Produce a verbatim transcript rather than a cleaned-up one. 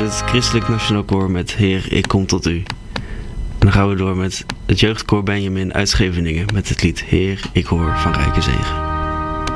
hoorde het Christelijk Nationaal Koor met Heer, ik kom tot u. En dan gaan we door met het jeugdkoor Benjamin uit Scheveningen met het lied Heer, ik hoor van rijke zegen.